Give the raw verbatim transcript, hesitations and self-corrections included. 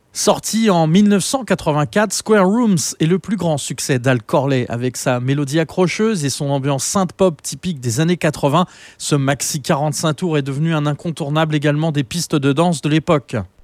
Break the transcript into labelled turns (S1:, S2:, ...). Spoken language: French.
S1: Sorti en dix-neuf cent quatre-vingt-quatre, Square Rooms est le plus grand succès d'Al Corley. Avec sa mélodie accrocheuse et son ambiance synth-pop typique des années quatre-vingts, ce maxi quarante-cinq tours est devenu un incontournable également des pistes de danse de l'époque.